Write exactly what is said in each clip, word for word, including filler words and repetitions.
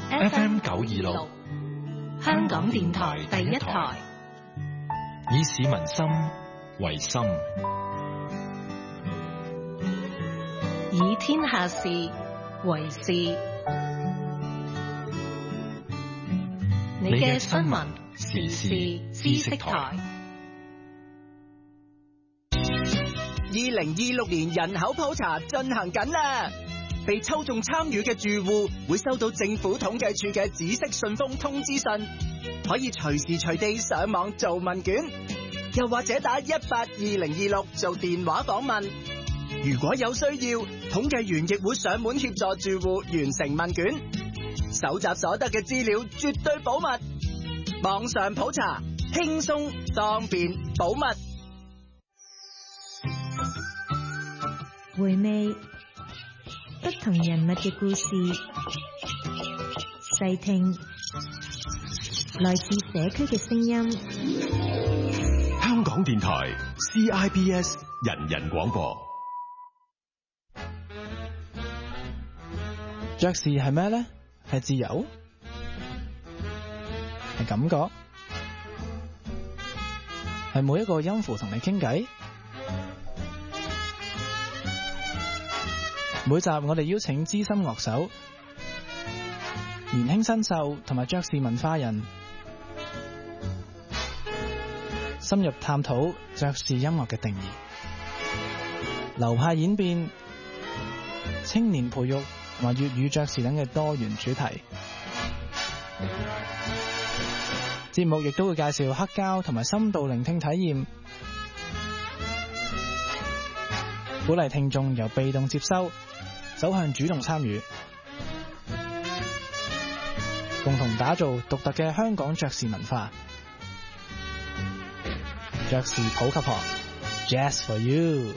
F M 九二六，香港電台第一台， 以市民心為心， 以天下事為事。你嘅新聞時事知識台。 二零二六年人口普查進行緊啦，被抽中參與嘅住戶會收到政府統計處嘅紫色信封通知信，可以隨時隨地上網做問卷，又或者打一八二零二六做電話訪問。如果有需要，統計員亦會上門協助住戶完成問卷，搜集所得嘅資料絕對保密。網上普查，輕鬆方便保密。 回味不同人物嘅故事，細聽來自社區嘅聲音。 香港電台 C I B S 人人廣播。 爵士係咩呢？係自由？係感覺？係每一個音符同你傾偈？每集我哋邀請資深樂手、年輕新秀同埋爵士文化人，深入探討爵士音樂嘅定義、流派演變、青年培育同埋粵語爵士等嘅多元主題。節目亦都會介紹黑膠同埋深度聆聽體驗，鼓勵聽眾由被動接收走向主動參與，共同打造獨特嘅香港爵士文化。爵士普及學 Jazz for You。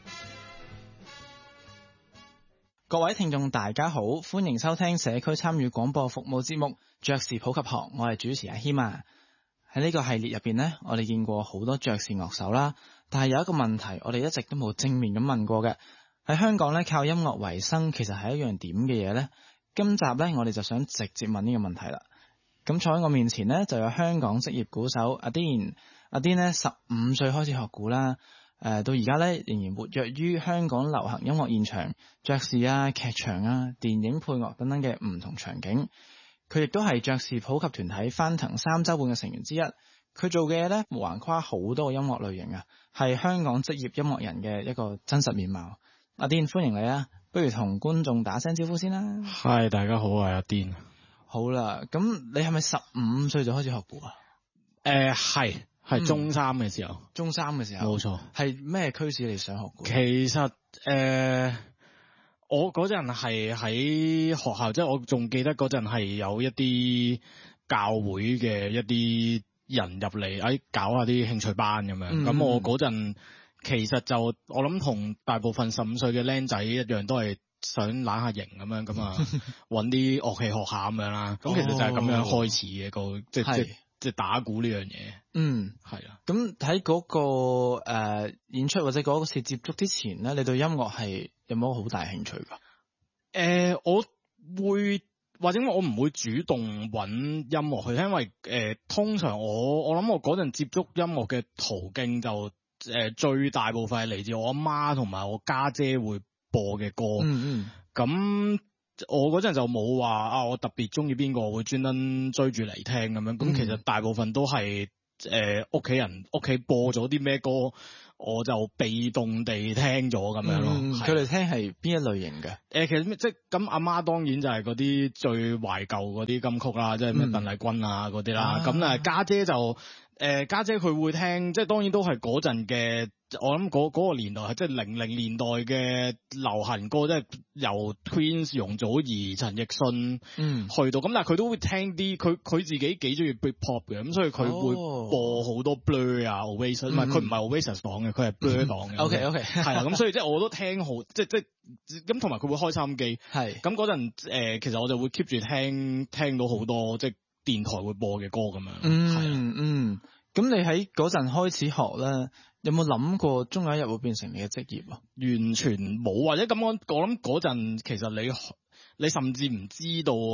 各位聽眾大家好，歡迎收聽社區參與廣播服務節目爵士普及學，我係主持阿謙啊。喺呢個系列入邊呢，我哋見過好多爵士樂手啦，但係有一個問題我哋一直都冇正面咁問過嘅，喺香港咧靠音樂為生其實係一樣點嘅嘢呢？今集咧我哋就想直接問呢個問題啦。咁坐喺我面前呢，就有香港職業鼓手阿 Dean， 阿 Dean 呢十五歲開始學鼓啦，誒、呃、到而家咧仍然活躍於香港流行音樂現場、爵士啊、劇場啊、電影配樂等等嘅唔同場景。佢亦都係爵士普及團體翻騰三周半嘅成員之一。佢做嘅嘢咧橫跨好多個音樂類型啊，係香港職業音樂人嘅一個真實面貌。阿 Dean 歡迎你啊，不如同觀眾打聲招呼先啦。 嗨，大家好，我係阿 Dean。 好啦，咁你係咪十五歲就開始學鼓啊？ 誒係係中三嘅時候， 嗯、中三嘅時候，冇錯。係咩驅使你想學鼓？ 其實誒、呃，我嗰陣係喺學校，即係我仲記得嗰陣係有一啲教會嘅一啲人入嚟，誒搞下啲興趣班咁樣。咁、嗯、我嗰陣其實就我諗同大部分十五歲嘅僆仔一樣，都係想攬下型咁樣，咁啊揾啲樂器學下咁樣啦。咁其實就係咁樣開始嘅個、哦、即係即即係打鼓呢樣嘢。嗯，係啊。咁喺嗰個誒、呃、演出或者嗰次接觸之前咧，你對音樂係有冇好大興趣噶？誒、呃，我會或者我唔會主動揾音樂去，因為誒、呃、通常我我諗我嗰陣接觸音樂嘅途徑就誒、呃、最大部分係嚟自我阿媽同埋我家姐會播嘅歌。嗯嗯。咁我嗰陣就冇話啊，我特別中意邊個會專登追住嚟聽咁樣。咁、嗯、其實大部分都係誒屋企人屋企播咗啲咩歌，我就被動地聽咗咁樣咯。佢哋、嗯、聽係邊一類型嘅？誒、呃，其實即係咁，阿媽當然就係嗰啲最懷舊嗰啲金曲啦，即係咩鄧麗君啊嗰啲啦。咁啊家姐就誒家姐佢會聽，即係當然都係嗰陣嘅。我諗嗰嗰個年代係即係零零年代嘅流行歌，即係由 Twins、容祖兒、陳奕迅嗯去到咁，但係佢都會聽啲佢佢自己幾中意 Britpop 嘅，咁所以佢會播好多 Blur 啊 Oasis，唔係佢唔係 Oasis 檔嘅，佢係 Blur 檔嘅。OK OK 係啦，咁所以即係我都聽好，即係即係咁，同埋佢會開收音機係咁嗰陣誒，其實我就會 keep 住聽聽到好多即係電台會播嘅歌咁樣。嗯係嗯，咁你喺嗰陣開始學咧？有冇諗過終有一日會變成你嘅職業啊？完全冇，或者咁我我諗嗰陣其實你你甚至唔知道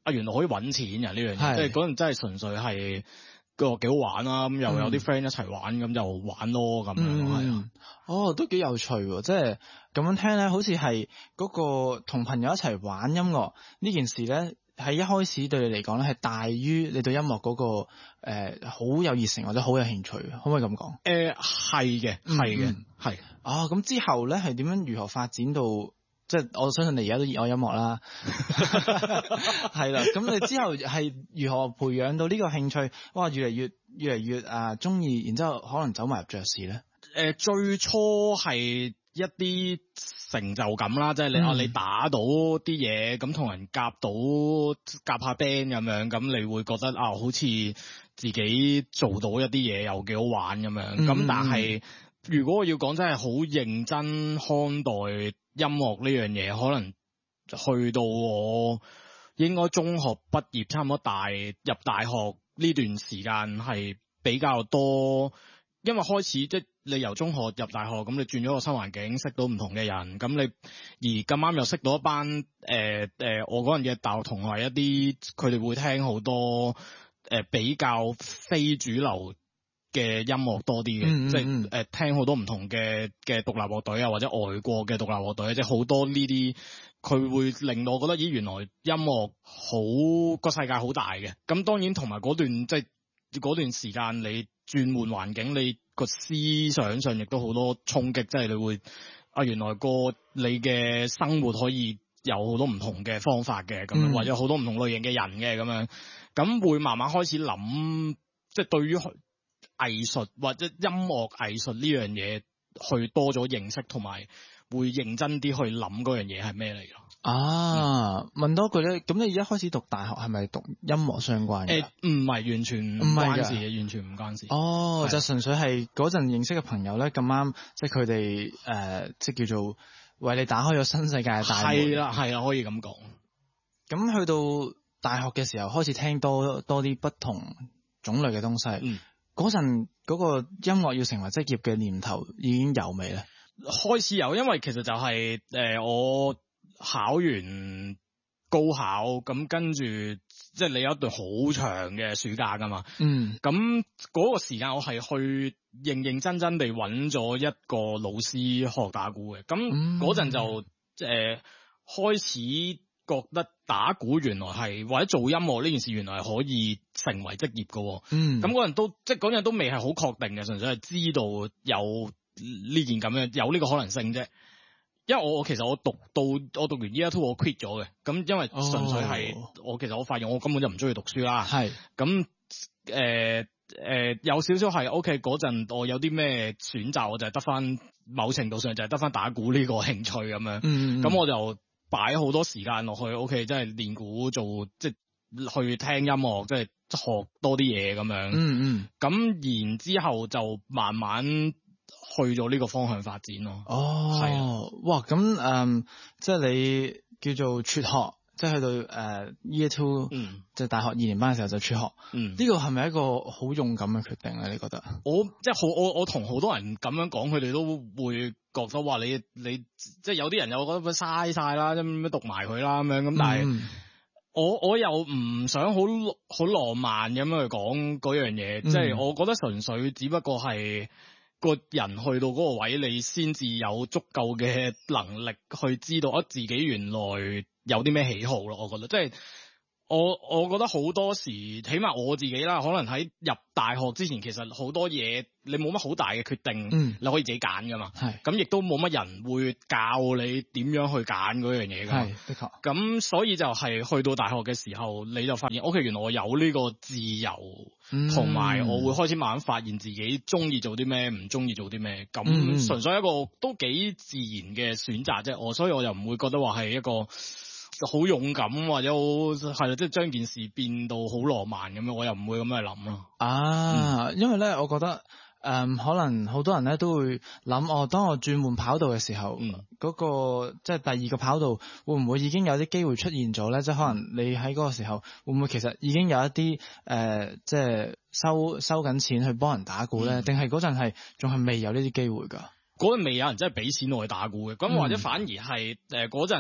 啊原來可以揾錢嘅呢樣嘢， 係即係嗰陣真係純粹係個幾好玩啦，咁又有啲 friend 一齊玩，咁、 嗯、 就玩咯咁樣，係、 嗯、 啊， 哦都幾有趣喎，即係咁樣聽咧，好似係嗰個同朋友一齊玩音樂呢件事咧。喺一開始對你嚟講咧，係大於你對音樂嗰、那個誒好、呃、有熱誠或者好有興趣，可唔可以咁講？ 誒係嘅，係嘅，係。 啊，咁、哦、之後咧係點樣如何發展到？即係我相信你而家都熱愛音樂啦，係啦。咁你之後係如何培養到呢個興趣？哇，越嚟越越嚟越啊中意，然之後可能走埋入爵士咧。 誒、呃，最初係一啲成就感啦，即係你啊、嗯，你打到啲嘢，咁同人夾到夾下 band 咁樣，咁你會覺得啊，好似自己做到一啲嘢又幾好玩咁樣。咁、嗯、但係如果我要講真係好認真看待音樂呢樣嘢，可能去到我應該中學畢業，差唔多大入大學呢段時間係比較多。因為開始即係你由中學入大學，咁你轉咗個新環境，識到唔同嘅人，咁你而咁啱又識到一班誒誒、呃呃，我嗰陣嘅大學同學一啲，佢哋會聽好多誒、呃、比較非主流嘅音樂多啲嘅、嗯嗯，即係誒、呃、聽好多唔同嘅嘅獨立樂隊啊，或者外國嘅獨立樂隊，即係好多呢啲，佢會令到我覺得咦，原來音樂好個世界好大嘅。咁當然同埋嗰段即係嗰段時間你轉換環境，你個思想上亦都好多衝擊，即係你會啊，原來個你嘅生活可以有好多唔同嘅方法嘅，咁樣、嗯、或者好多唔同類型嘅人嘅咁樣，咁會慢慢開始諗，即係對於藝術或者音樂藝術呢樣嘢，去多咗認識，同埋會認真啲去諗嗰樣嘢係咩嚟㗎？啊， 嗯、問多句咧，咁你一開始讀大學係咪讀音樂相關嘅？ 誒、欸，唔係完全唔關事嘅，完全唔關事。 哦，就純粹係嗰陣認識嘅朋友咧，咁啱，即係佢哋誒，即係叫做為你打開咗新世界嘅大門。 係啦，係啦，可以咁講。 咁去到大學嘅時候，開始聽多多啲不同種類嘅東西。嗯，嗰陣嗰個音樂要成為職業嘅念頭已經有未咧？ 開始有，因為其實就係、是、誒、呃、我。考完高考咁，跟住即係你有一段好長嘅暑假噶嘛，嗯，咁嗰個時間我係去認認真真地揾咗一個老師學打鼓嘅，咁嗰陣就誒、呃、開始覺得打鼓原來係或者做音樂呢件事原來係可以成為職業嘅，嗯，咁嗰陣都即係嗰陣都未係好確定嘅，純粹係知道有呢件咁樣有呢個可能性啫。因為我我其實我讀到我讀完 year two 我 quit 咗嘅，咁因為純粹係、哦、我其實我發現我根本就唔中意讀書啦，係咁誒誒有少少係 OK 嗰陣我有啲咩選擇，我就係得翻某程度上就係得翻打鼓呢個興趣咁樣，咁、嗯嗯、我就擺好多時間落去 OK，即係練鼓做即係去聽音樂，即係學多啲嘢咁樣，嗯嗯，咁然之後就慢慢。去咗呢個方向發展咯。哦，係啊， 哇，咁誒、嗯，即係你叫做輟學，即係去到誒、uh, year two，嗯，即係大學二年班嘅時候就輟學，嗯，呢、這個係咪一個好勇敢嘅決定咧？你覺得？ 我即係好，我我同好多人咁樣講，佢哋都會覺得話你你即係有啲人又覺得嘥晒啦，咁讀埋佢啦咁樣，咁但係、嗯、我我又唔想好好浪漫咁樣去講嗰樣嘢，即、嗯、係、就是、我覺得純粹只不過係。個人去到嗰個位，你先至有足夠嘅能力去知道啊自己原來有啲咩喜好咯。我覺得即係我我覺得好多時，起碼我自己啦，可能喺入大學之前，其實好多嘢你冇乜好大嘅決定，嗯，你可以自己揀噶嘛。係咁，亦都冇乜人會教你點樣去揀嗰樣嘢噶。係的確。咁所以就係去到大學嘅時候，你就發現，OK，原來我有呢個自由，同、嗯、埋我會開始慢慢發現自己中意做啲咩，唔中意做啲咩。咁純粹一個都幾自然嘅選擇啫。我所以我又唔會覺得話係一個。好勇敢或者好係啦，即係將件事變到好浪漫咁樣，我又唔會咁樣去諗咯。啊， 嗯、因為咧，我覺得誒、嗯，可能好多人咧都會諗，哦，當我轉換跑道嘅時候，嗰、嗯嗰個即係第二個跑道會唔會已經有啲機會出現咗咧？即係可能你喺嗰個時候會唔會其實已經有一啲誒、呃，即係收收緊錢去幫人打鼓咧？定係嗰陣係仲係未有呢啲機會㗎？ 嗰陣未有人真係俾錢我去打鼓嘅，咁、嗯、或者反而係誒嗰陣。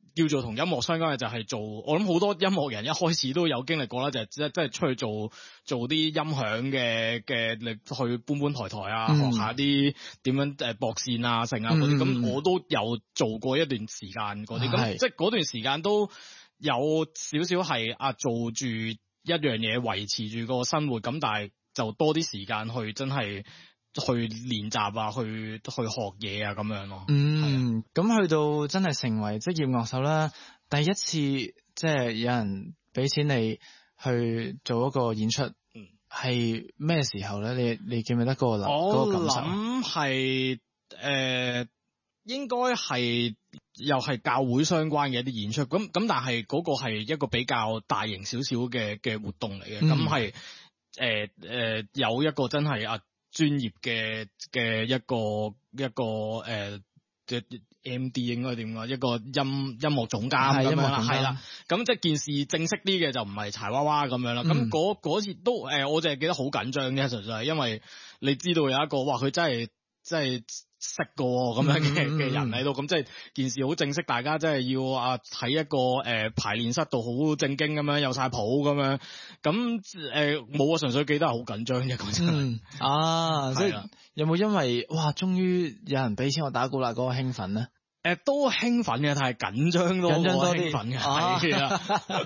叫做同音樂相關嘅就係做，我諗好多音樂人一開始都有經歷過啦，就係即係即係出去做做啲音響嘅嘅，你去搬搬抬抬啊，嗯、學下啲點樣誒駁線啊、成啊嗰啲，咁、嗯、我都有做過一段時間嗰啲，咁即係嗰段時間都有少少係啊做住一樣嘢維持住個生活，咁但係就多啲時間去真係去練習啊，去去學嘢啊咁樣咯。 嗯，咁去到真係成為職業樂手啦，第一次即係有人俾錢你去做一個演出，係咩、嗯、時候咧？你你記唔記得嗰個嗰個感受？我諗係誒，應該係又係教會相關嘅一啲演出。咁咁，但係嗰個係一個比較大型少少嘅嘅活動嚟嘅。咁係誒誒，有一個真係啊。專業嘅嘅一個一個誒嘅、呃、M D 應該點講？一個音音樂總監咁樣啦，係啦。咁即係件事正式啲嘅就唔係柴娃娃咁樣啦。咁嗰嗰次都誒、呃，我淨係記得好緊張嘅，純粹係因為你知道有一個哇，佢真係真係識個咁樣嘅嘅人喺度，咁、嗯、即係件事好正式，大家真係要啊喺一個誒、呃、排練室度好正經咁樣，有晒譜咁樣，咁誒冇啊，純粹記得係好緊張嘅嗰陣。嗯啊，即係有冇因為哇，終於有人俾錢我打鼓啦嗰、嗰個興奮咧？誒、 呃，都興奮嘅，但係緊張都緊張多啲，興奮嘅係啊。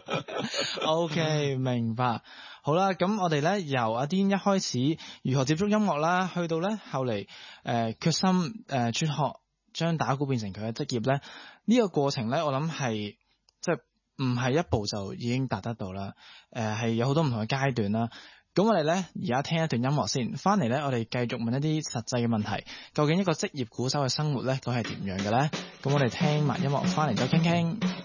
O K， 明白。好啦，咁我哋咧由阿癲一開始如何接觸音樂啦，去到咧後嚟誒決心誒輟學將打鼓變成佢嘅職業咧，呢、呢個過程咧我諗係即係唔係一步就已經達得到啦，誒、呃、係有好多唔同嘅階段啦。咁我哋咧而家聽一段音樂先，翻嚟咧我哋繼續問一啲實際嘅問題，究竟一個職業鼓手嘅生活咧，佢係點樣嘅咧？咁我哋聽埋音樂翻嚟再傾傾。